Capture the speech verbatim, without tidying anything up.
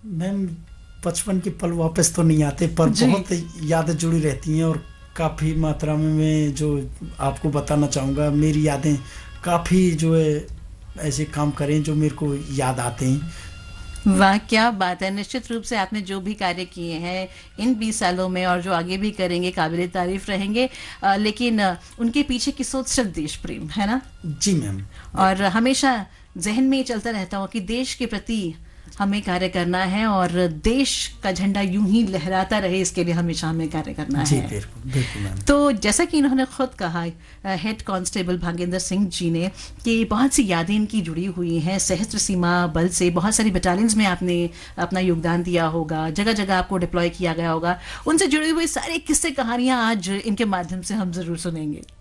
Ma'am बचपन के पल वापस तो नहीं आते, पर जी। बहुत यादें जुड़ी रहती हैं, और काफ़ी मात्रा में मैं जो आपको बताना चाहूँगा, मेरी यादें काफ़ी जो है ऐसे काम करें जो मेरे को याद आते हैं। वाह, क्या बात है! निश्चित रूप से आपने जो भी कार्य किए हैं इन बीस सालों में और जो आगे भी करेंगे काबिले तारीफ रहेंगे। अ, लेकिन अ, उनके पीछे की सोच सिर्फ देश प्रेम है ना। जी मैम। और हमेशा जहन में ये चलता रहता हो कि देश के प्रति हमें कार्य करना है और देश का झंडा यूं ही लहराता रहे, इसके लिए हमेशा हमें कार्य करना जी है। बिल्कुल बिल्कुल मैम। तो जैसा कि इन्होंने खुद कहा, हेड कांस्टेबल भागेंद्र सिंह जी ने, कि बहुत सी यादें इनकी जुड़ी हुई हैं सशस्त्र सीमा बल से। बहुत सारी बटालियंस में आपने अपना योगदान दिया होगा, जगह जगह आपको डिप्लॉय किया गया होगा। उनसे जुड़ी हुई सारी किस्से कहानियां आज इनके माध्यम से हम जरूर सुनेंगे।